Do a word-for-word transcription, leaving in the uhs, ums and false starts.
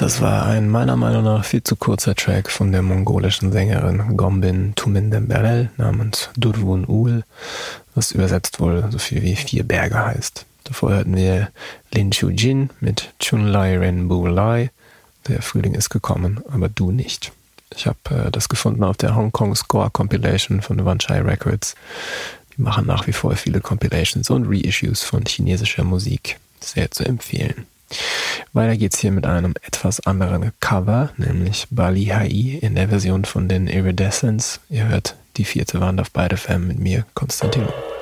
Das war ein meiner Meinung nach viel zu kurzer Track von der mongolischen Sängerin Gombin Tumindemberel namens Durwun Ul, was übersetzt wohl so viel wie vier Berge heißt. Davor hörten wir Lin Chu-jin mit Chunlai Renbu Lai. Der Frühling ist gekommen, aber du nicht. Ich habe äh, das gefunden auf der Hong Kong Score Compilation von Wanchai Records. Die machen nach wie vor viele Compilations und Reissues von chinesischer Musik. Sehr zu empfehlen. Weiter geht's hier mit einem etwas anderen Cover, nämlich Bali Hai in der Version von den Iridescents. Ihr hört die vierte Wand auf Byte F M mit mir, Konstantin.